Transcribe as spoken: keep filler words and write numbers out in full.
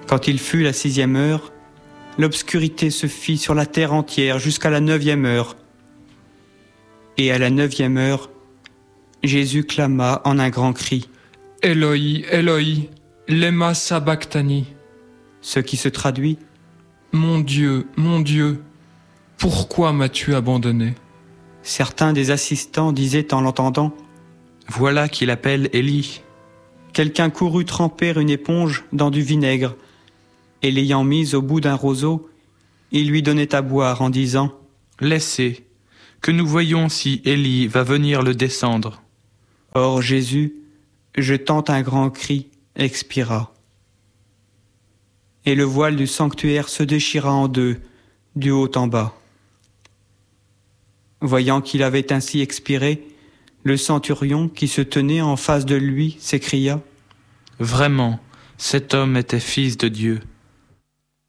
Quand il fut la sixième heure, l'obscurité se fit sur la terre entière jusqu'à la neuvième heure. Et à la neuvième heure, Jésus clama en un grand cri. Eloi, Eloi, lema sabachthani. Ce qui se traduit. Mon Dieu, mon Dieu, pourquoi m'as-tu abandonné? Certains des assistants disaient en l'entendant. Voilà qu'il appelle Élie. Quelqu'un courut tremper une éponge dans du vinaigre, et l'ayant mise au bout d'un roseau, il lui donnait à boire en disant « Laissez, que nous voyons si Élie va venir le descendre. » Or Jésus, jetant un grand cri, expira. Et le voile du sanctuaire se déchira en deux, du haut en bas. Voyant qu'il avait ainsi expiré, le centurion qui se tenait en face de lui s'écria « Vraiment, cet homme était fils de Dieu. »